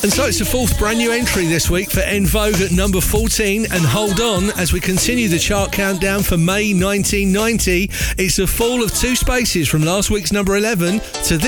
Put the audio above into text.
And so it's the fourth brand new entry this week for En Vogue at number 14. And hold on, as we continue the chart countdown for May 1990, it's a fall of 2 spaces from last week's number 11 to this